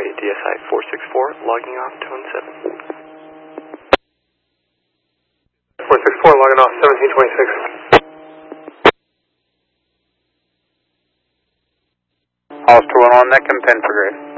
ready, DSI 464, logging off tone 7. 464, logging off 1726. Hollister 1 on neck and pin for grade.